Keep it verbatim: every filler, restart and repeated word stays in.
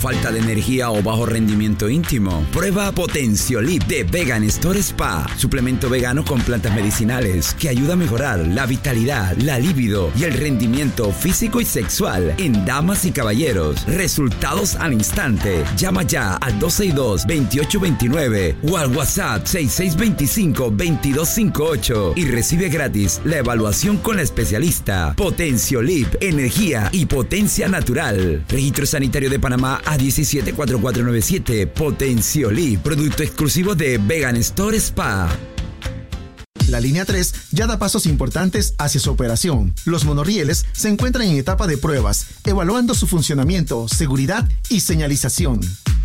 falta de energía o bajo rendimiento íntimo? Prueba Potenciolip de Vegan Store Spa, suplemento vegano con plantas medicinales que ayuda a mejorar la vitalidad, la libido y el rendimiento físico y sexual en damas y caballeros. Resultados al instante. Llama ya al dos seis dos, dos ocho dos nueve o al WhatsApp seis seis dos cinco, dos dos cinco ocho y recibe gratis la evaluación con la especialista. Potenciolip, energía y potencia natural. Registro Sanitario de Panamá A diecisiete cuatro cuatro nueve siete. Potenciolip, producto exclusivo de Vegan Store Spa. La línea tres ya da pasos importantes hacia su operación. Los monorrieles se encuentran en etapa de pruebas, evaluando su funcionamiento, seguridad y señalización.